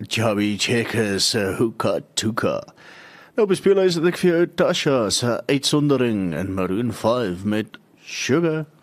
Chubby Checkers, Hookah Tuka. Nou bespeel ek vir jou Tasha se uitsondering in Maroon 5 met Sugar.